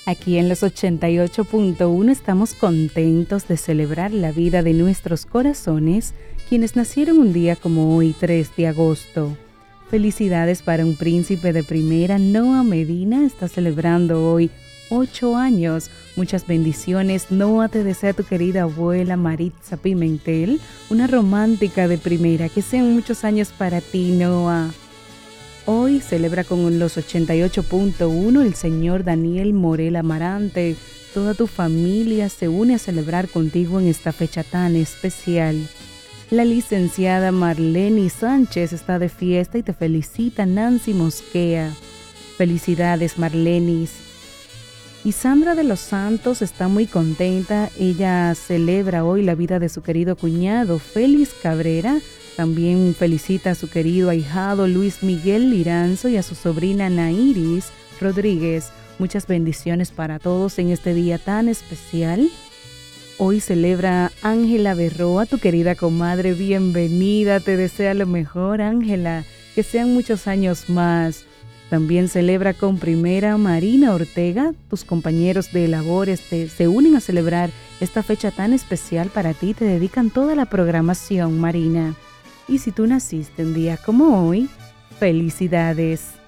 Aquí en los 88.1 estamos contentos de celebrar la vida de nuestros corazones, quienes nacieron un día como hoy, 3 de agosto. Felicidades para un príncipe de primera, Noah Medina, está celebrando hoy 8 años. Muchas bendiciones. Noah, te desea tu querida abuela Maritza Pimentel, una romántica de primera. Que sean muchos años para ti, Noah. Hoy celebra con los 88.1 el señor Daniel Morel Amarante. Toda tu familia se une a celebrar contigo en esta fecha tan especial. La licenciada Marlene Sánchez está de fiesta y te felicita Nancy Mosquea. Felicidades, Marlenis. Y Sandra de los Santos está muy contenta. Ella celebra hoy la vida de su querido cuñado Félix Cabrera. También felicita a su querido ahijado Luis Miguel Liranzo y a su sobrina Nairis Rodríguez. Muchas bendiciones para todos en este día tan especial. Hoy celebra Ángela Berroa, tu querida comadre. Bienvenida, te desea lo mejor, Ángela. Que sean muchos años más. También celebra con primera Marina Ortega. Tus compañeros de labores se unen a celebrar esta fecha tan especial para ti. Te dedican toda la programación, Marina. Y si tú naciste un día como hoy, felicidades.